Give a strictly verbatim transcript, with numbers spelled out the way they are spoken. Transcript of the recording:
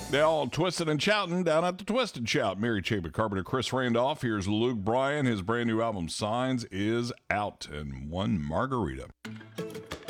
They all twisted and shouting down at the Twisted Shout. Mary Chapin Carpenter, Chris Randolph. Here's Luke Bryan. His brand new album, Signs, is out. And one margarita.